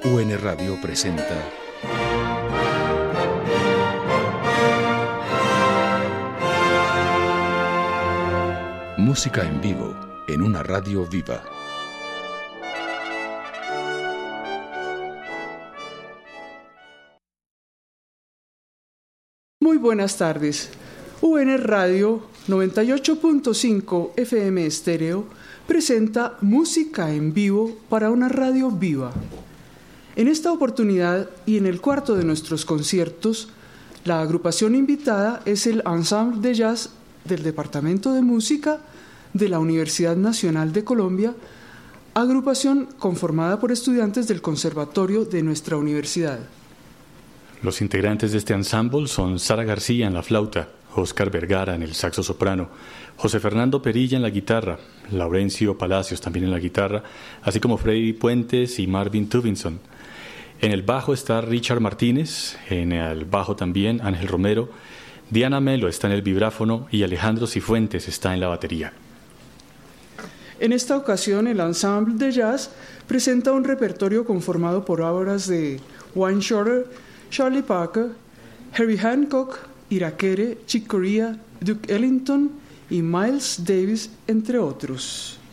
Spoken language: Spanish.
UN Radio presenta música en vivo en una radio viva. Muy buenas tardes. UN Radio 98.5 FM Estéreo presenta música en vivo para una radio viva. En esta oportunidad y en el cuarto de nuestros conciertos, la agrupación invitada es el Ensemble de Jazz del Departamento de Música de la Universidad Nacional de Colombia, agrupación conformada por estudiantes del conservatorio de nuestra universidad. Los integrantes de este ensemble son Sara García en la flauta, Óscar Vergara en el saxo soprano, José Fernando Perilla en la guitarra, Laurencio Palacios también en la guitarra, así como Freddy Puentes y Marvin Tuvinson. En el bajo está Richard Martínez, en el bajo también Ángel Romero, Diana Melo está en el vibráfono y Alejandro Cifuentes está en la batería. En esta ocasión, el Ensemble de Jazz presenta un repertorio conformado por obras de Wayne Shorter, Charlie Parker, Herbie Hancock, Ira Kere, Chick Corea, Duke Ellington y Miles Davis, entre otros.